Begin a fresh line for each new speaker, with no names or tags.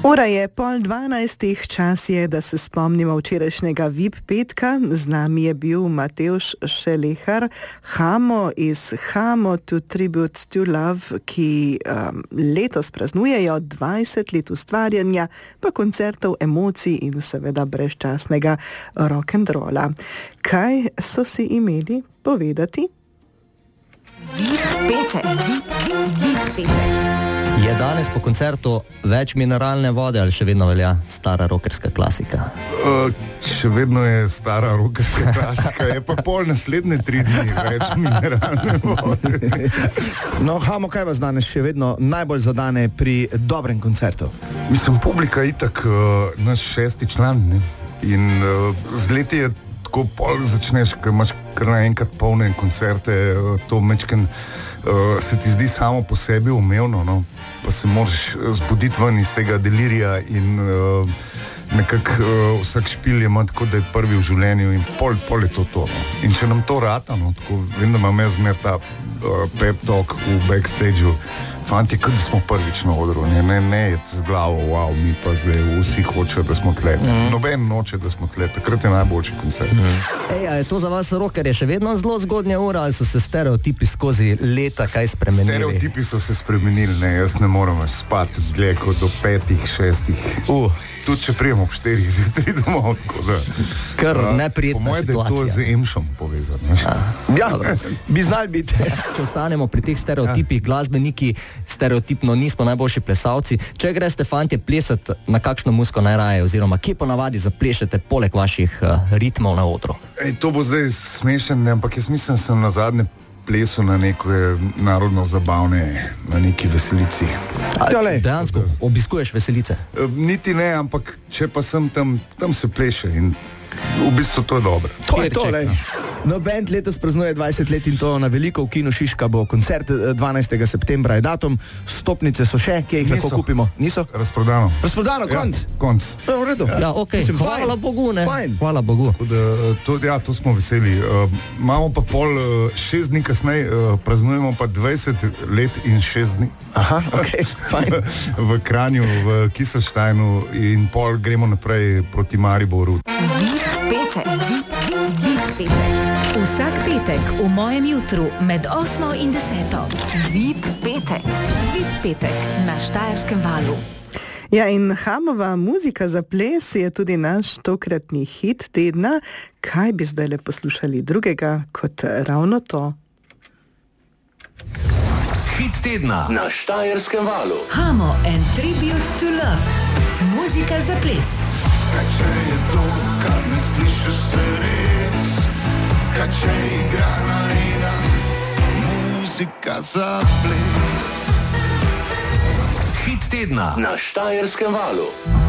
Ura je 11:30, čas je, da se spomnimo včerajšnjega VIP petka. Z nami je bil Matevž Šelehar, Hamo iz Hamo to Tribute to Love, ki letos praznujejo 20 let ustvarjanja, pa koncertov, emocij in seveda brezčasnega rock'n'rolla. Kaj so si imeli povedati?
Je danes po koncertu več mineralne vode ali še vedno velja stara rockerska klasika?
Še vedno je stara rockerska klasika, je pa pol naslednje 3 dni več mineralne vode.
No, Hamo, kaj vas danes še vedno najbolj zadane pri dobrem koncertu?
Mislim, publika je itak naš 6. član, ne? In z leti je tako pol začneš, ker imaš kar naenkrat polne koncerte, to mečken se ti zdi samo po sebi umevno, no? Pa se moraš zbuditi ven iz tega delirija in nekako vsak špil je ima tako, da je prvi v življenju in pol je to. No? In če nam to rata, no, tako vem, da imam jaz zmer ta pep talk v backstageu, fanti, kot da smo prvič na odru, ne je z glavo, wow, mi pa zdaj vsi hočejo, da smo tle. Noben noče, da smo tle, takrat je najboljši koncert.
Ej, a je to za vas rockerje še vedno zelo zgodnja ura ali so se stereotipi skozi leta kaj spremenili?
Stereotipi so se spremenili, ne, jaz ne moram spati zgleko do 5, 6. Tudi če prijem ob 4 zjutraj domov, tako da.
Kar neprijetna situacija.
Po moje, da je to z emšom povezano.
Ja, bi znali biti.
Če ostanemo pri teh stereotipih, glasbeniki stereotipno nismo najboljši plesalci. Če greste fantje plesati, na kakšno muziko najraje oziroma kje ponavadi zaplešete poleg vaših ritmov na odru?
To bo zdaj smešen, ampak jaz mislim, sem na zadnje plesu na neko narodno zabavne, na neki veselici.
Dejansko obiskuješ veselice?
Niti ne, ampak če pa sem tam se pleše in v bistvu to je dobro.
To je to, lej. No, band letos praznuje 20 let in to na veliko v kinu Šiška bo koncert 12. septembra je datum, stopnice so še, kje jih lahko kupimo? Niso?
Razprodano,
konc?
Ja, konc.
V redu.
Ja, okej, hvala Bogu, ne? Hvala Bogu.
To smo veseli. Imamo pa pol 6 dni kasneje, praznujemo pa 20 let in 6 dni.
Aha, okej, fajn.
V Kranju, v Kieselsteinu in pol gremo naprej proti Mariboru.
Vsak petek v mojem jutru med 8 in 10. VIP petek na Štajerskem valu.
Ja, in Hamova muzika za ples je tudi naš tokratni hit tedna. Kaj bi zdaj le poslušali drugega kot ravno to?
Hit tedna na Štajerskem valu.
Hamo and Tribute to Love. Muzika za ples.
Kaj če je to, kar ne slišiš se res? Kaj če je igrana ena muzika za ples?
Hit tedna na Štajerskem valu.